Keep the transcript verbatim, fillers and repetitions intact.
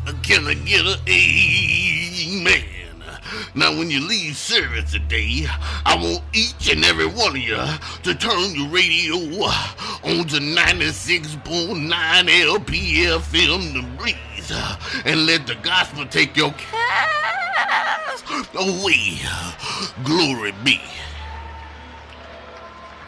Can I get a amen? Now, when you leave service today, I want each and every one of you to turn your radio on to ninety-six point nine L P F M The Breeze and let the gospel take your cares away. Glory be.